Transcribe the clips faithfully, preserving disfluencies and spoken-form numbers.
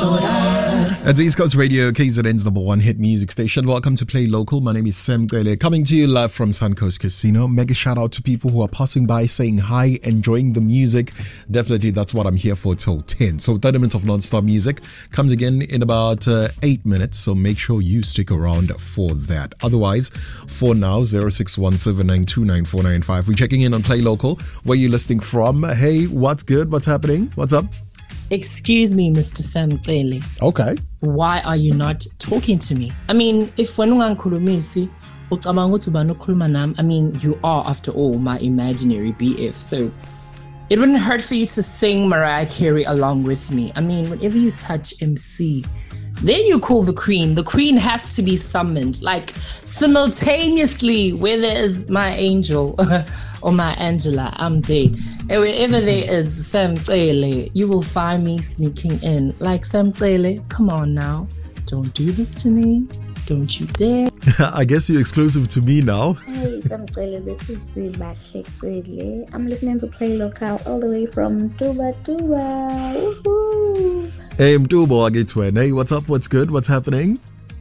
At East Coast Radio, K Z N's number one hit music station. Welcome to Play Local. My name is Sam Gele, coming to you live from Suncoast Casino. Mega shout out to people who are passing by, saying hi, enjoying the music. Definitely, that's what I'm here for till ten. So thirty minutes of non-stop music comes again in about uh, eight minutes. So make sure you stick around for that. Otherwise, for now, zero six one seven nine two nine four nine five. We're checking in on Play Local. Where you listening from? Hey, what's good? What's happening? What's up? Excuse me, Mister Sam Gele. Okay. Why are you not talking to me? I mean, if when ungangikhulumisi, ucabanga ukuthi ubani okhuluma nami? I mean, you are, after all, my imaginary B F. So it wouldn't hurt for you to sing Mariah Carey along with me. I mean, whenever you touch M C, then you call the queen. The queen has to be summoned, like simultaneously, where there is my angel or my Angela, I'm there. And wherever there is Sam Gele, you will find me sneaking in. Like, Sam Gele, come on now. Don't do this to me. Don't you dare. I guess you're exclusive to me now. Hey, Sam Gele, this is Sibahle Gele. I'm listening to Play Local all the way from Tuba Tuba. Woohoo! Hey, Mtubo, I get to it. Hey, what's up? What's good? What's happening?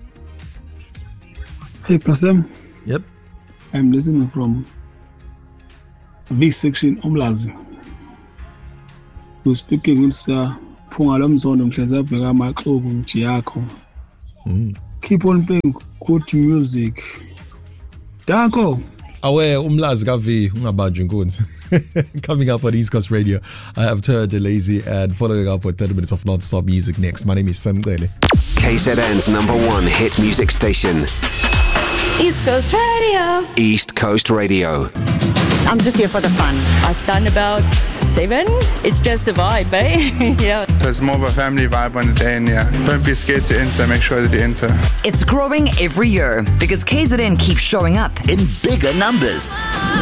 Hey, Prasem. Yep. I'm listening from V section Umlazi. Who's speaking with Sir Pungalam Zondo Mhlazabheka Maxobu Mjiyakho. Keep on playing good music. Danko. Awe umlazi kavi ungabajwa inkunzi. Coming up on East Coast Radio, I have Turd Lazy and following up with thirty minutes of non-stop music next. My name is Sam Gele. K Z N's number one hit music station. East Coast Radio. East Coast Radio. I'm just here for the fun. I've done about seven. It's just a vibe, eh? Yeah. There's more of a family vibe on the day, and yeah, don't be scared to enter. Make sure that you enter. It's growing every year because K Z N keeps showing up in bigger numbers.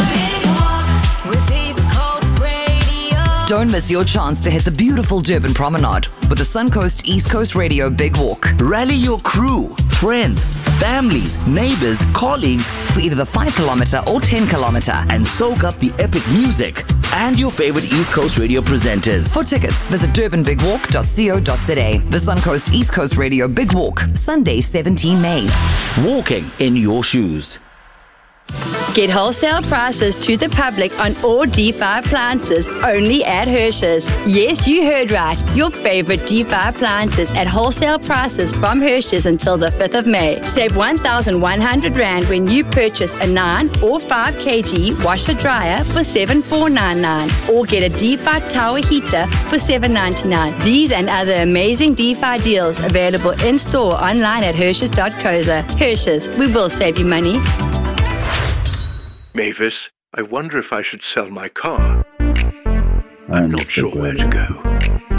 Don't miss your chance to hit the beautiful Durban Promenade with the Suncoast East Coast Radio Big Walk. Rally your crew, friends, families, neighbors, colleagues for either the five kilometer or ten kilometer and soak up the epic music and your favorite East Coast Radio presenters. For tickets, visit durban big walk dot co dot za. The Suncoast East Coast Radio Big Walk, Sunday, seventeenth May. Walking in your shoes. Get wholesale prices to the public on all D five appliances only at Hershey's. Yes, you heard right. Your favorite D five appliances at wholesale prices from Hershey's until the fifth of May. Save one thousand one hundred rand when you purchase a nine or five kilogram washer dryer for seven thousand four hundred ninety-nine or get a D five tower heater for seven hundred ninety-nine. These and other amazing D five deals available in store online at Hershey's dot co dot za. Hershey's, we will save you money. Mavis, I wonder if I should sell my car. I'm not sure where to go.